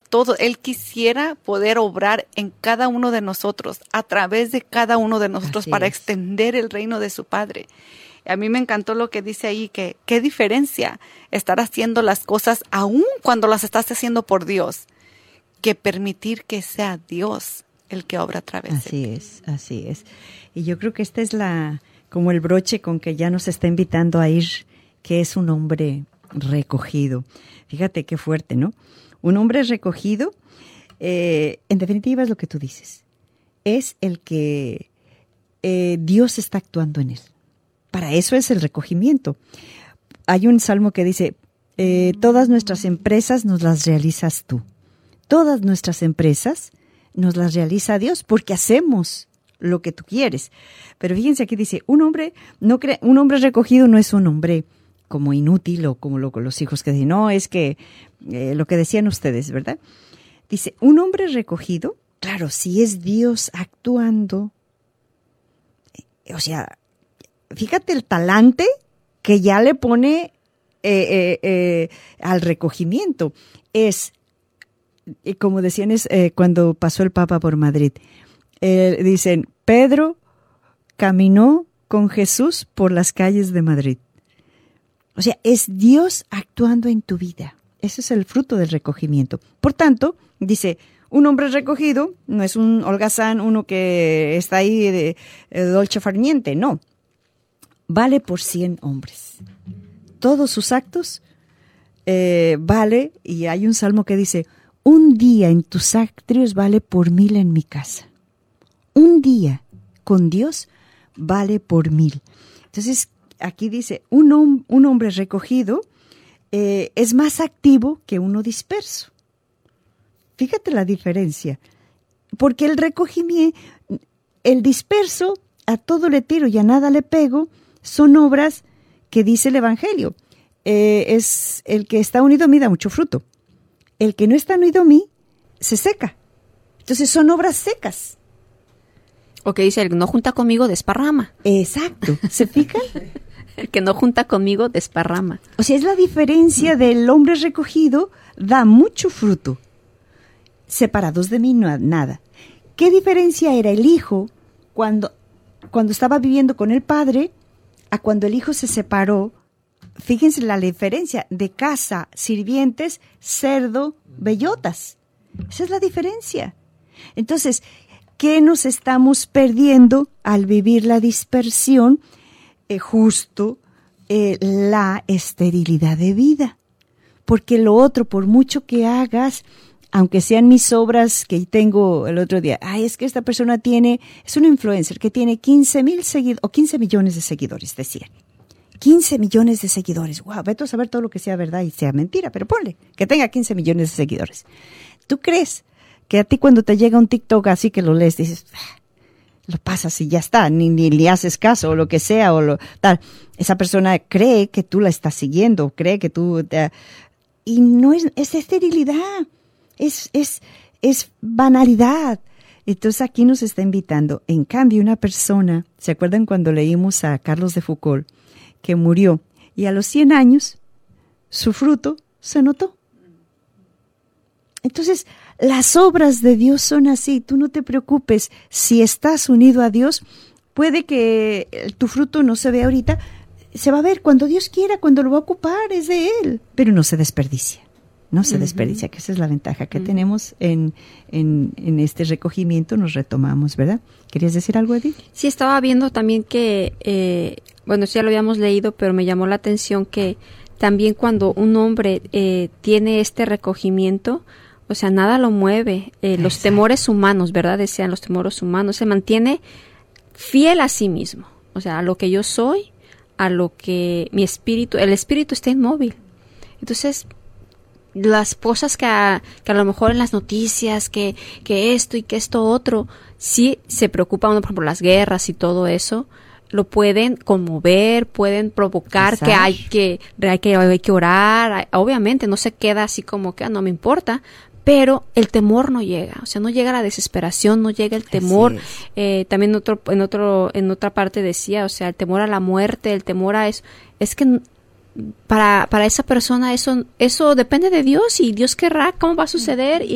todo, Él quisiera poder obrar en cada uno de nosotros, a través de cada uno de nosotros, Así para es. extender el reino de su Padre. A mí me encantó lo que dice ahí, que qué diferencia estar haciendo las cosas aún cuando las estás haciendo por Dios, que permitir que sea Dios el que obra a través de ti. Así es. Y yo creo que esta es como el broche con que ya nos está invitando a ir, que es un hombre recogido. Fíjate qué fuerte, ¿no? Un hombre recogido, en definitiva es lo que tú dices, es el que Dios está actuando en él. Para eso es el recogimiento. Hay un salmo que dice, todas nuestras empresas nos las realizas tú. Todas nuestras empresas nos las realiza Dios porque hacemos lo que tú quieres. Pero fíjense aquí dice, un hombre recogido no es un hombre como inútil o como los hijos que dicen, no, es que lo que decían ustedes, ¿verdad? Dice, un hombre recogido, claro, si es Dios actuando, o sea, fíjate el talante que ya le pone al recogimiento. Es, como decían cuando pasó el Papa por Madrid, dicen, Pedro caminó con Jesús por las calles de Madrid. O sea, es Dios actuando en tu vida. Ese es el fruto del recogimiento. Por tanto, dice, un hombre recogido no es un holgazán, uno que está ahí de dolce far niente, no. Vale por 100 hombres. Todos sus actos vale, y hay un salmo que dice, un día en tus atrios vale por 1000 en mi casa. Un día con Dios vale por 1000. Entonces, aquí dice, un hombre recogido es más activo que uno disperso. Fíjate la diferencia. Porque el recogimiento, el disperso, a todo le tiro y a nada le pego, son obras que dice el Evangelio. Es el que está unido a mí da mucho fruto. El que no está unido a mí se seca. Entonces son obras secas. O que dice, el que no junta conmigo desparrama. Exacto. ¿Se fijan? El que no junta conmigo desparrama. O sea, es la diferencia del hombre recogido, da mucho fruto. Separados de mí, nada. ¿Qué diferencia era el hijo cuando estaba viviendo con el padre a cuando el hijo se separó? Fíjense la diferencia de casa, sirvientes, cerdo, bellotas. Esa es la diferencia. Entonces, ¿qué nos estamos perdiendo al vivir la dispersión? Justo la esterilidad de vida. Porque lo otro, por mucho que hagas, aunque sean mis obras que tengo el otro día, es que esta persona es un influencer que tiene 15,000 seguidores, o 15 millones de seguidores, decían. 15 millones de seguidores. Wow, vete a saber todo lo que sea verdad y sea mentira, pero ponle que tenga 15 millones de seguidores. ¿Tú crees que a ti cuando te llega un TikTok así que lo lees, dices, lo pasas y ya está, ni le haces caso o lo que sea o tal? Esa persona cree que tú la estás siguiendo, cree que tú... y no es esterilidad, es banalidad. Entonces aquí nos está invitando. En cambio, una persona, ¿se acuerdan cuando leímos a Carlos de Foucault, que murió y a los 100 años su fruto se notó? Entonces, las obras de Dios son así. Tú no te preocupes. Si estás unido a Dios, puede que tu fruto no se vea ahorita. Se va a ver cuando Dios quiera, cuando lo va a ocupar, es de Él. Pero no se desperdicia. No se desperdicia, que esa es la ventaja que tenemos en este recogimiento. Nos retomamos, ¿verdad? ¿Querías decir algo, Edith? Sí, estaba viendo también que, bueno, sí ya lo habíamos leído, pero me llamó la atención que también cuando un hombre tiene este recogimiento, o sea, nada lo mueve. Los temores humanos, ¿verdad? Decían los temores humanos. Se mantiene fiel a sí mismo. O sea, a lo que yo soy, a lo que el espíritu está inmóvil. Entonces, las cosas que a lo mejor en las noticias, que esto y que esto otro, sí se preocupa uno, por ejemplo, las guerras y todo eso, lo pueden conmover, pueden provocar que hay que orar. Obviamente no se queda así como que no me importa, pero el temor no llega, o sea, no llega la desesperación, no llega el temor. También en otra parte decía, o sea, el temor a la muerte, el temor a eso, es que para esa persona eso depende de Dios y Dios querrá cómo va a suceder.